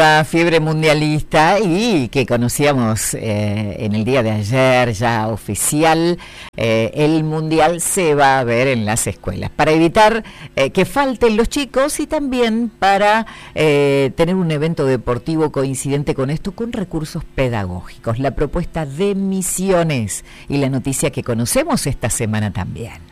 La fiebre mundialista y que conocíamos en el día de ayer ya oficial, el mundial se va a ver en las escuelas para evitar que falten los chicos y también para tener un evento deportivo coincidente con esto con recursos pedagógicos. La propuesta de Misiones y la noticia que conocemos esta semana también.